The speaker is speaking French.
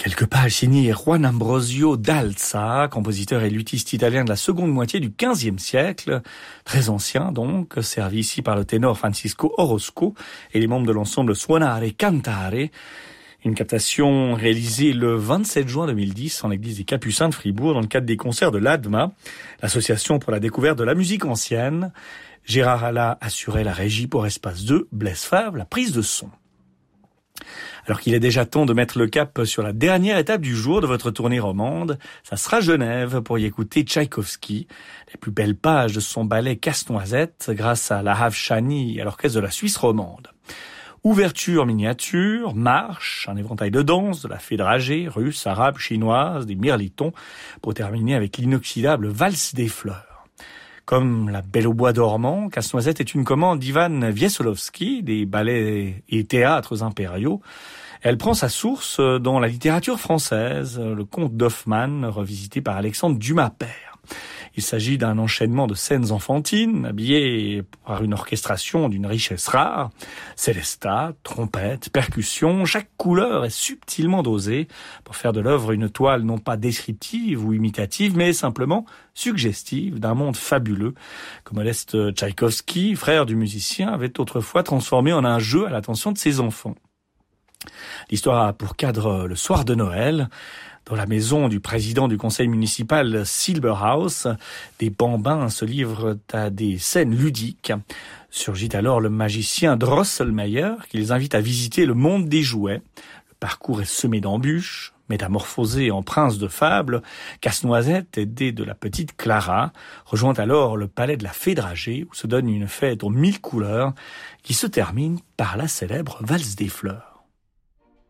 Quelques pages signées Juan Ambrosio d'Alza, compositeur et luthiste italien de la seconde moitié du XVe siècle, très ancien donc, servi ici par le ténor Francisco Orozco et les membres de l'ensemble Suonare Cantare. Une captation réalisée le 27 juin 2010 en l'église des Capucins de Fribourg dans le cadre des concerts de l'ADMA, l'association pour la découverte de la musique ancienne. Gérard Alla assurait la régie pour Espace 2, Blaise Favre la prise de son. Alors qu'il est déjà temps de mettre le cap sur la dernière étape du jour de votre tournée romande, ça sera Genève pour y écouter Tchaïkovski, les plus belles pages de son ballet Casse-Noisette grâce à la Havshani et à l'orchestre de la Suisse romande. Ouverture miniature, marche, un éventail de danse, de la fée dragée, russe, arabe, chinoise, des mirlitons, pour terminer avec l'inoxydable valse des fleurs. Comme La Belle au bois dormant, Casse-Noisette est une commande d'Ivan Wiesolowski, des ballets et théâtres impériaux. Elle prend sa source dans la littérature française, le conte d'Hoffmann, revisité par Alexandre Dumas-Père. Il s'agit d'un enchaînement de scènes enfantines, habillées par une orchestration d'une richesse rare. Célestat, trompette, percussion, chaque couleur est subtilement dosée pour faire de l'œuvre une toile non pas descriptive ou imitative, mais simplement suggestive d'un monde fabuleux que Modeste Tchaïkovski, frère du musicien, avait autrefois transformé en un jeu à l'attention de ses enfants. L'histoire a pour cadre le soir de Noël. Dans la maison du président du conseil municipal Silberhaus, des bambins se livrent à des scènes ludiques. Surgit alors le magicien Drosselmeyer qui les invite à visiter le monde des jouets. Le parcours est semé d'embûches. Métamorphosé en prince de fable, Casse-Noisette, aidé de la petite Clara, rejoint alors le palais de la fée dragée où se donne une fête aux 1000 couleurs qui se termine par la célèbre valse des fleurs.